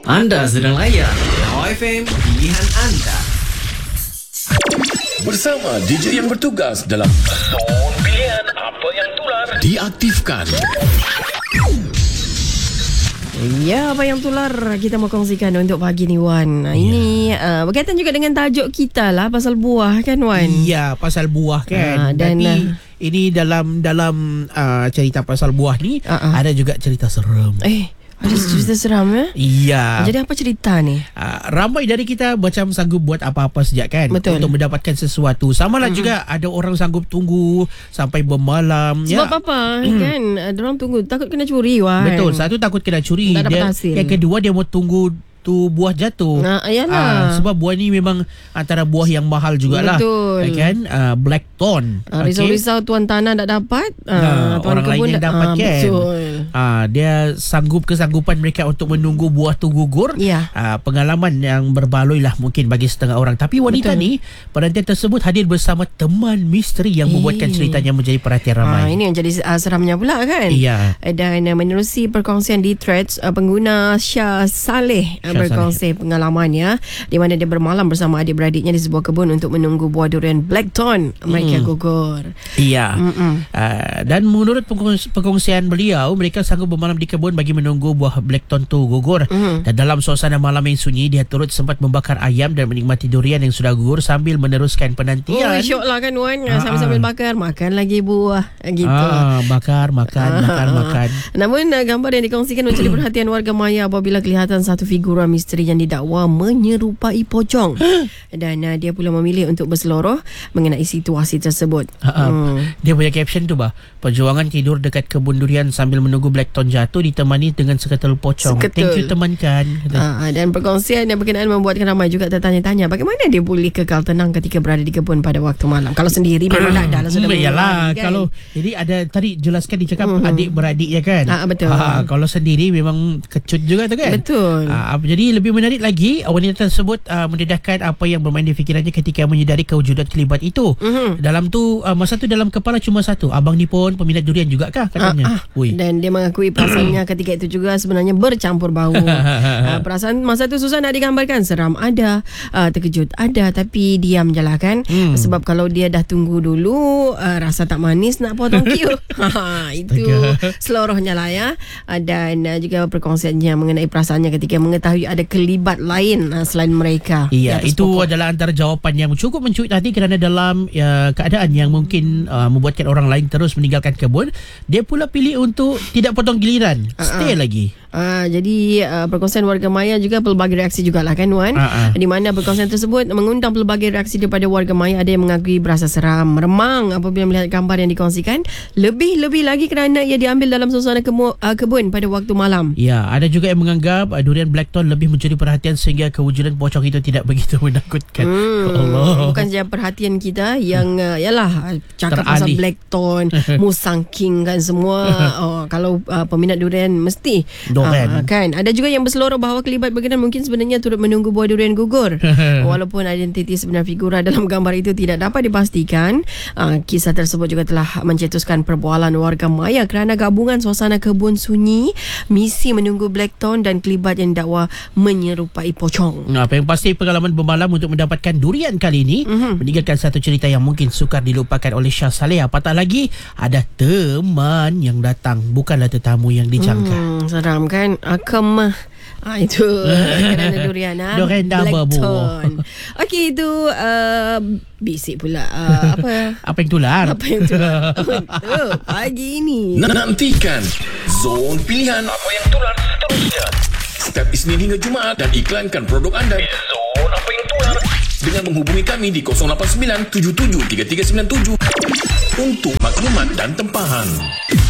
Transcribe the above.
Anda sedang layan OFM pilihan anda. Bersama DJ yang bertugas dalam Zon Pilihan Apa Yang Tular diaktifkan. Ya, apa yang tular kita mau kongsikan untuk pagi ni, Wan. Ini berkaitan juga dengan tajuk kita lah, pasal buah kan, Wan? Ya, pasal buah kan. Dan tapi ini dalam cerita pasal buah ni ada juga cerita seram. Ada cerita seram ya? Iya. Jadi apa cerita ni? Ramai dari kita macam sanggup buat apa-apa sejak kan. Betul. Untuk mendapatkan sesuatu. Sama lah juga ada orang sanggup tunggu sampai bermalam. Sebab apa? Kan diorang tunggu, takut kena curi, Wan. Betul. Satu takut kena curi. Tak dapat hasil. Yang kedua dia mau tunggu tu buah jatuh. Yalah. Sebab buah ni memang antara buah yang mahal jugalah. Betul. Kan? Blackthorn. Risau-risau tuan tanah tak dapat, tuan orang kebun lain yang dapat kan. Betul. Dia kesanggupan mereka untuk menunggu buah tu gugur. Ya. Pengalaman yang berbaloi lah mungkin bagi setengah orang. Tapi wanita ni, penantian tersebut hadir bersama teman misteri yang membuatkan ceritanya menjadi perhatian ramai. Ini yang jadi seramnya pula kan. Iya. Dan menerusi perkongsian di threads, pengguna Syah Saleh berkongsi pengalamannya di mana dia bermalam bersama adik-beradiknya di sebuah kebun untuk menunggu buah durian Blackthorn mereka gugur. Iya. Dan menurut perkongsian beliau, mereka sanggup bermalam di kebun bagi menunggu buah Blackthorn tu gugur. Dan dalam suasana malam yang sunyi, dia turut sempat membakar ayam dan menikmati durian yang sudah gugur sambil meneruskan penantian. Syok lah kan, Wan. Sambil-sambil bakar, makan lagi buah gitu. Bakar, makan. Namun gambar yang dikongsikan mencuri perhatian warga maya apabila kelihatan satu figura misteri yang didakwa menyerupai pocong. Dan dia pula memilih untuk berseluruh mengenai situasi tersebut. Dia punya caption tu perjuangan tidur dekat kebun durian sambil menunggu Blackthorn jatuh ditemani dengan seketul pocong. Thank you teman kan. Dan perkongsian yang berkenaan membuatkan ramai juga tertanya-tanya bagaimana dia boleh kekal tenang ketika berada di kebun pada waktu malam. Kalau sendiri memang dah lah sudah yalah kan? Kalau jadi ada tadi jelaskan dicakap adik-beradik ya kan. Betul. Kalau sendiri memang kecut juga tu kan. Betul. Jadi lebih menarik lagi, wanita tersebut mendedahkan apa yang bermain di fikirannya ketika menyedari kewujudan kelibat itu. Dalam tu masa tu dalam kepala cuma satu, abang ni pun peminat durian juga kah katanya. Dan dia mengakui perasaannya ketika itu juga sebenarnya bercampur bau. Perasaan masa tu susah nak digambarkan. Seram ada, terkejut ada, tapi diam je lah kan. Sebab kalau dia dah tunggu dulu, rasa tak manis nak potong queue. Itu seluruhnya lah ya. Dan juga perkongsiannya mengenai perasaannya ketika mengetahui ada kelibat lain selain mereka. Iya, itu adalah antara jawapan yang cukup mencuit hati kerana dalam keadaan yang mungkin membuatkan orang lain terus meninggalkan kebun, dia pula pilih untuk tidak potong giliran, stay lagi. Jadi perkongsian warga maya juga pelbagai reaksi jugalah kan, Wan. Di mana perkongsian tersebut mengundang pelbagai reaksi daripada warga maya. Ada yang mengakui berasa seram, meremang apabila melihat gambar yang dikongsikan. Lebih-lebih lagi kerana ia diambil dalam suasana kebun pada waktu malam. Ya, ada juga yang menganggap durian Blackthorn lebih mencuri perhatian sehingga kewujudan pocong itu tidak begitu menakutkan. Allah. Bukan saja perhatian kita yang yalah cakap teralih. pasal Blackthorn, Musang King kan semua. Kalau peminat durian mesti kan. Ada juga yang berseluruh bahawa kelibat berkenaan mungkin sebenarnya turut menunggu buah durian gugur. Walaupun identiti sebenar figura dalam gambar itu tidak dapat dipastikan, kisah tersebut juga telah mencetuskan perbualan warga maya kerana gabungan suasana kebun sunyi, misi menunggu Blackthorn dan kelibat yang dakwa menyerupai pocong. Apa yang pasti pengalaman bermalam untuk mendapatkan durian kali ini meninggalkan satu cerita yang mungkin sukar dilupakan oleh Syah Saleh. Apatah lagi ada teman yang datang, bukanlah tetamu yang dijangka. Seram kan? Akam itu kerana durian Durian dah Blackthorn. Okey, itu bisik pula Apa yang tular? Apa yang tular untuk pagi ini. Nantikan Zon Pilihan Apa Yang Tular seterusnya setiap Isnin hingga Jumaat dan iklankan produk anda di Zon Apa Yang Tular dengan menghubungi kami di 089 77 3397 untuk maklumat dan tempahan.